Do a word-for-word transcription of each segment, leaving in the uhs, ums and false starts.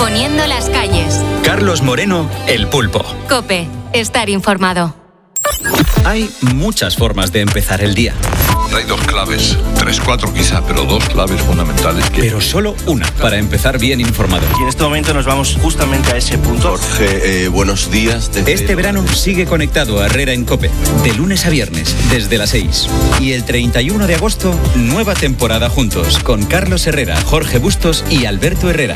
poniendo las calles. Carlos Moreno, El Pulpo. COPE, estar informado. Hay muchas formas de empezar el día. Hay dos claves, tres, cuatro quizá, pero dos claves fundamentales. Que... Pero solo una para empezar bien informado. Y en este momento nos vamos justamente a ese punto. Jorge, eh, buenos días. Desde... Este verano sigue conectado a Herrera en COPE, de lunes a viernes, desde las seis. Y el treinta y uno de agosto, nueva temporada juntos, con Carlos Herrera, Jorge Bustos y Alberto Herrera.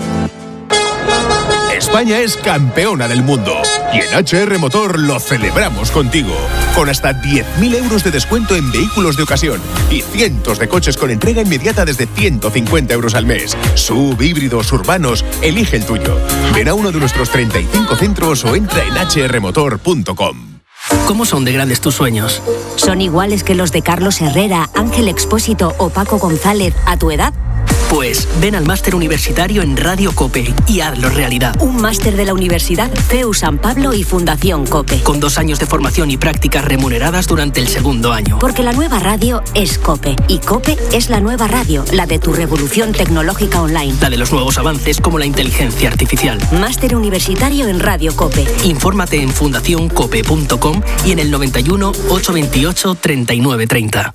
España es campeona del mundo y en H R Motor lo celebramos contigo, con hasta diez mil euros de descuento en vehículos de ocasión y cientos de coches con entrega inmediata desde ciento cincuenta euros al mes. Sub, híbridos, urbanos, elige el tuyo. Ven a uno de nuestros treinta y cinco centros o entra en h r motor punto com. ¿Cómo son de grandes tus sueños? ¿Son iguales que los de Carlos Herrera, Ángel Expósito o Paco González a tu edad? Pues ven al máster universitario en Radio COPE y hazlo realidad. Un máster de la Universidad C E U San Pablo y Fundación COPE. Con dos años de formación y prácticas remuneradas durante el segundo año. Porque la nueva radio es COPE y COPE es la nueva radio, la de tu revolución tecnológica online. La de los nuevos avances como la inteligencia artificial. Máster universitario en Radio COPE. Infórmate en fundación cope punto com y en el noventa y uno, ochocientos veintiocho, treinta y nueve treinta.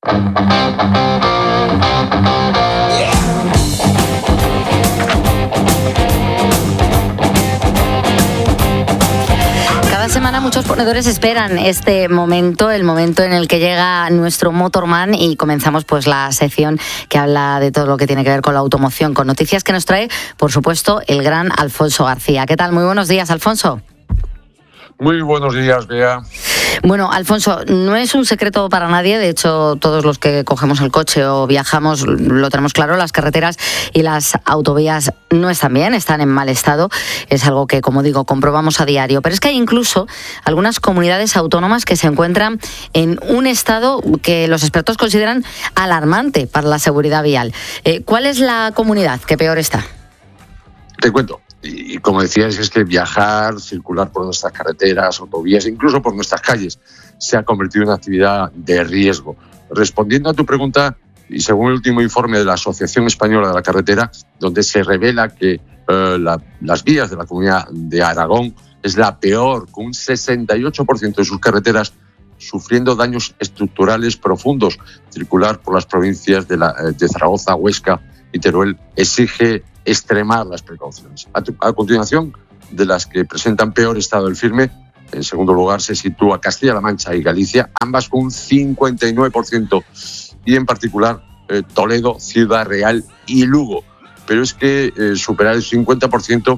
Cada semana muchos ponedores esperan este momento, el momento en el que llega nuestro Motorman y comenzamos pues la sección que habla de todo lo que tiene que ver con la automoción, con noticias que nos trae, por supuesto, el gran Alfonso García. ¿Qué tal? Muy buenos días, Alfonso. Muy buenos días, Bea. Bueno, Alfonso, no es un secreto para nadie, de hecho todos los que cogemos el coche o viajamos lo tenemos claro, las carreteras y las autovías no están bien, están en mal estado, es algo que, como digo, comprobamos a diario, pero es que hay incluso algunas comunidades autónomas que se encuentran en un estado que los expertos consideran alarmante para la seguridad vial. Eh, ¿Cuál es la comunidad que peor está? Te cuento. Y como decías, es que viajar, circular por nuestras carreteras, autovías, incluso por nuestras calles, se ha convertido en una actividad de riesgo. Respondiendo a tu pregunta, y según el último informe de la Asociación Española de la Carretera, donde se revela que eh, la, las vías de la Comunidad de Aragón es la peor, con un sesenta y ocho por ciento de sus carreteras sufriendo daños estructurales profundos. Circular por las provincias de, la, de Zaragoza, Huesca y Teruel exige extremar las precauciones. A, tu, a continuación, de las que presentan peor estado del firme, en segundo lugar se sitúa Castilla-La Mancha y Galicia, ambas con un cincuenta y nueve por ciento, y en particular eh, Toledo, Ciudad Real y Lugo. Pero es que eh, superar el cincuenta por ciento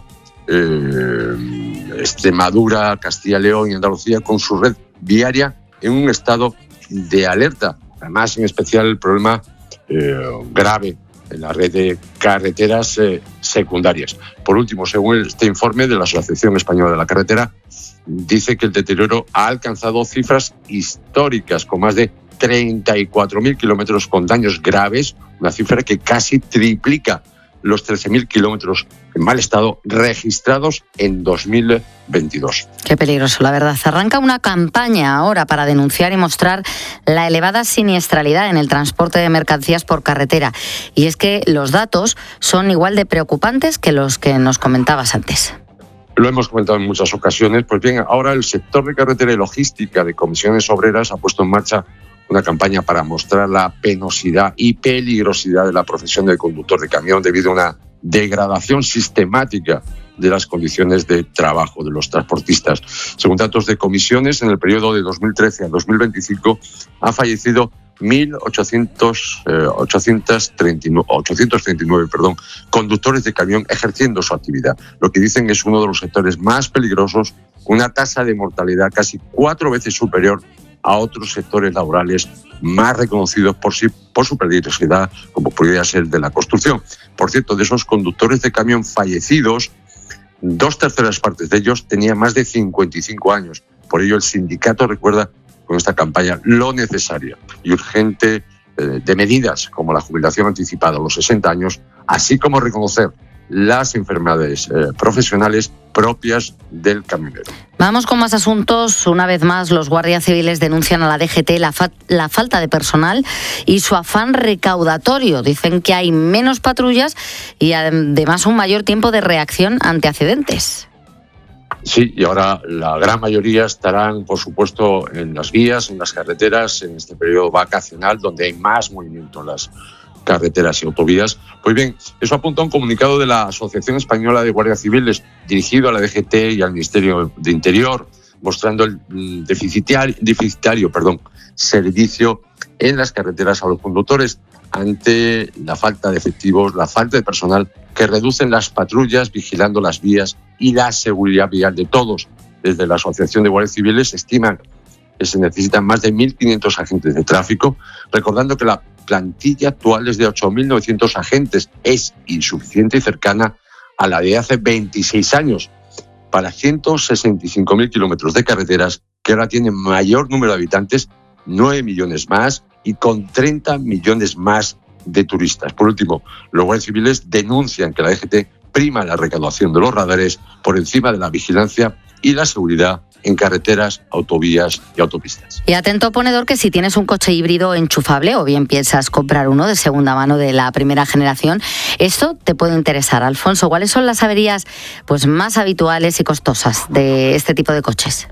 eh, Extremadura, Castilla-León y Andalucía con su red viaria en un estado de alerta. Además, en especial el problema eh, grave en la red de carreteras eh, secundarias. Por último, según este informe de la Asociación Española de la Carretera, dice que el deterioro ha alcanzado cifras históricas, con más de treinta y cuatro mil kilómetros con daños graves, una cifra que casi triplica los trece mil kilómetros en mal estado registrados en dos mil veintidós. Qué peligroso, la verdad. Arranca una campaña ahora para denunciar y mostrar la elevada siniestralidad en el transporte de mercancías por carretera. Y es que los datos son igual de preocupantes que los que nos comentabas antes. Lo hemos comentado en muchas ocasiones. Pues bien, ahora el sector de carretera y logística de Comisiones Obreras ha puesto en marcha una campaña para mostrar la penosidad y peligrosidad de la profesión de conductor de camión debido a una degradación sistemática de las condiciones de trabajo de los transportistas. Según datos de Comisiones, en el periodo de dos mil trece a dos mil veinticinco han fallecido mil ochocientos treinta y nueve perdón, conductores de camión ejerciendo su actividad. Lo que dicen es uno de los sectores más peligrosos, con una tasa de mortalidad casi cuatro veces superior a otros sectores laborales más reconocidos por, sí, por su peligrosidad, como podría ser el de la construcción. Por cierto, de esos conductores de camión fallecidos, dos terceras partes de ellos tenían más de cincuenta y cinco años. Por ello, el sindicato recuerda con esta campaña lo necesario y urgente eh, de medidas como la jubilación anticipada a los sesenta años, así como reconocer las enfermedades eh, profesionales propias del camionero. Vamos con más asuntos. Una vez más, los guardias civiles denuncian a la D G T la, fa- la falta de personal y su afán recaudatorio. Dicen que hay menos patrullas y además un mayor tiempo de reacción ante accidentes. Sí, y ahora la gran mayoría estarán, por supuesto, en las vías, en las carreteras, en este periodo vacacional, donde hay más movimiento en las carreteras y autovías. Pues bien, eso apunta a un comunicado de la Asociación Española de Guardias Civiles, dirigido a la D G T y al Ministerio de Interior, mostrando el deficitario, deficitario perdón, servicio en las carreteras a los conductores ante la falta de efectivos, la falta de personal que reducen las patrullas vigilando las vías y la seguridad vial de todos. Desde la Asociación de Guardias Civiles estiman que se necesitan más de mil quinientos agentes de tráfico, recordando que la plantilla actual es de ocho mil novecientos agentes. Es insuficiente y cercana a la de hace veintiséis años para ciento sesenta y cinco mil kilómetros de carreteras que ahora tienen mayor número de habitantes, nueve millones más, y con treinta millones más de turistas. Por último, los guardias civiles denuncian que la D G T prima la recaudación de los radares por encima de la vigilancia y la seguridad en carreteras, autovías y autopistas. Y atento, ponedor, que si tienes un coche híbrido enchufable o bien piensas comprar uno de segunda mano de la primera generación, esto te puede interesar. Alfonso, ¿cuáles son las averías pues, más habituales y costosas de este tipo de coches?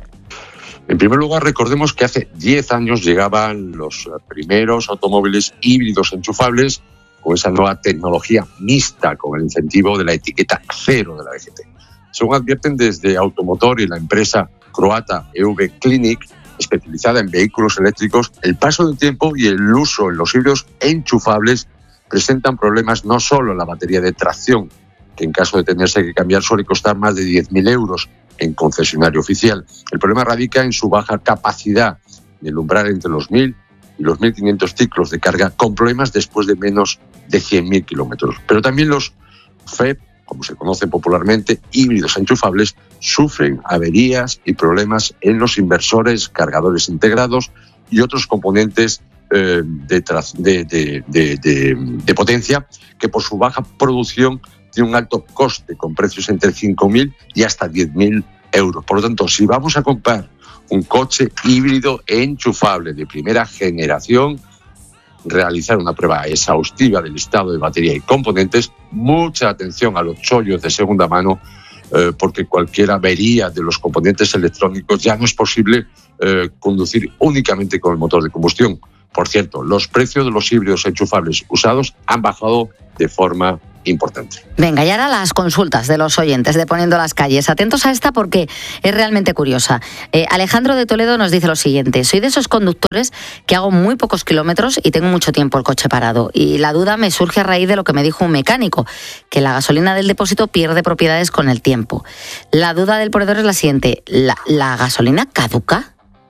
En primer lugar, recordemos que hace diez años llegaban los primeros automóviles híbridos enchufables con esa nueva tecnología mixta, con el incentivo de la etiqueta cero de la D G T. Según advierten desde Automotor y la empresa croata E V Clinic, especializada en vehículos eléctricos, el paso del tiempo y el uso en los híbridos enchufables presentan problemas no solo en la batería de tracción, que en caso de tenerse que cambiar suele costar más de diez mil euros en concesionario oficial. El problema radica en su baja capacidad de umbral entre los mil y los mil quinientos ciclos de carga, con problemas después de menos de cien mil kilómetros. Pero también los F E P, como se conocen popularmente, híbridos enchufables, sufren averías y problemas en los inversores, cargadores integrados y otros componentes eh, de, de, de, de, de, de potencia que por su baja producción tiene un alto coste con precios entre cinco mil y hasta diez mil euros. Por lo tanto, si vamos a comprar un coche híbrido enchufable de primera generación, realizar una prueba exhaustiva del estado de batería y componentes, mucha atención a los chollos de segunda mano, eh, porque cualquier avería de los componentes electrónicos ya no es posible eh, conducir únicamente con el motor de combustión. Por cierto, los precios de los híbridos enchufables usados han bajado de forma importante. Venga, y ahora las consultas de los oyentes de Poniendo las Calles. Atentos a esta porque es realmente curiosa. Eh, Alejandro de Toledo nos dice lo siguiente: soy de esos conductores que hago muy pocos kilómetros y tengo mucho tiempo el coche parado. Y la duda me surge a raíz de lo que me dijo un mecánico, que la gasolina del depósito pierde propiedades con el tiempo. La duda del ponedor es la siguiente: ¿la, la gasolina caduca?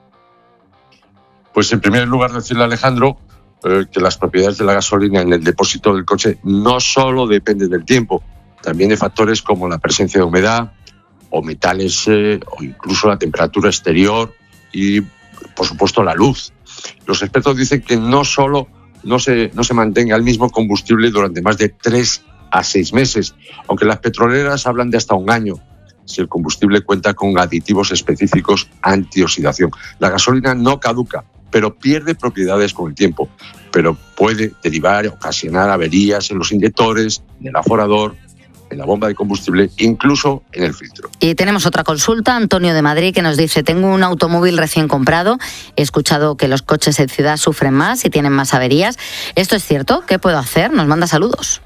Pues en primer lugar decirle a Alejandro eh, que las propiedades de la gasolina en el depósito del coche no solo dependen del tiempo, también de factores como la presencia de humedad o metales eh, o incluso la temperatura exterior y, por supuesto, la luz. Los expertos dicen que no solo no se, no se mantenga el mismo combustible durante más de tres a seis meses, aunque las petroleras hablan de hasta un año, si el combustible cuenta con aditivos específicos antioxidación. La gasolina no caduca, pero pierde propiedades con el tiempo, pero puede derivar, ocasionar averías en los inyectores, en el aforador, en la bomba de combustible, incluso en el filtro. Y tenemos otra consulta, Antonio de Madrid, que nos dice: tengo un automóvil recién comprado, he escuchado que los coches en ciudad sufren más y tienen más averías. ¿Esto es cierto? ¿Qué puedo hacer? Nos manda saludos.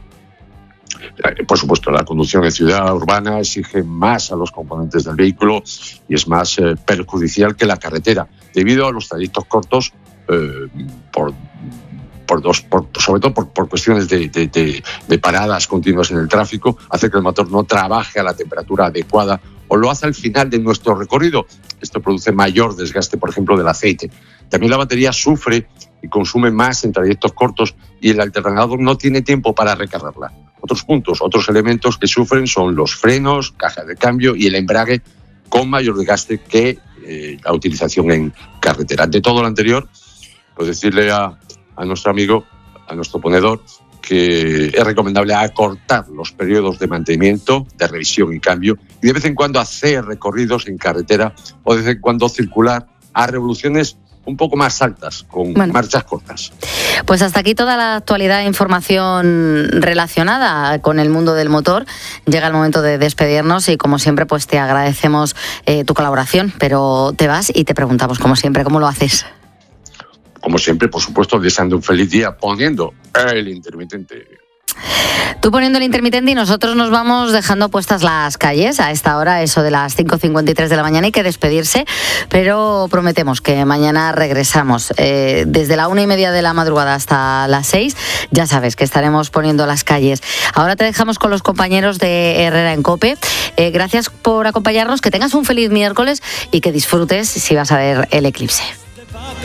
Por supuesto, la conducción en ciudad urbana exige más a los componentes del vehículo y es más eh, perjudicial que la carretera, debido a los trayectos cortos, eh, por, por dos, por, sobre todo por, por cuestiones de, de, de, de paradas continuas en el tráfico, hace que el motor no trabaje a la temperatura adecuada o lo hace al final de nuestro recorrido. Esto produce mayor desgaste, por ejemplo, del aceite. También la batería sufre y consume más en trayectos cortos y el alternador no tiene tiempo para recargarla. Otros puntos, otros elementos que sufren son los frenos, caja de cambio y el embrague, con mayor desgaste que eh, la utilización en carretera. Ante todo lo anterior, pues decirle a, a nuestro amigo, a nuestro ponedor, que es recomendable acortar los periodos de mantenimiento, de revisión y cambio, y de vez en cuando hacer recorridos en carretera o de vez en cuando circular a revoluciones un poco más altas, con bueno. marchas cortas. Pues hasta aquí toda la actualidad e información relacionada con el mundo del motor. Llega el momento de despedirnos y, como siempre, pues te agradecemos eh, tu colaboración, pero te vas y te preguntamos, como siempre, ¿cómo lo haces? Como siempre, por supuesto, deseando un feliz día, poniendo el intermitente. Tú poniendo el intermitente y nosotros nos vamos dejando puestas las calles a esta hora, eso de las cinco cincuenta y tres de la mañana. Hay que despedirse, pero prometemos que mañana regresamos eh, desde la una y media de la madrugada hasta las seis. Ya sabes que estaremos poniendo las calles. Ahora te dejamos con los compañeros de Herrera en COPE. Eh, gracias por acompañarnos, que tengas un feliz miércoles y que disfrutes si vas a ver el eclipse.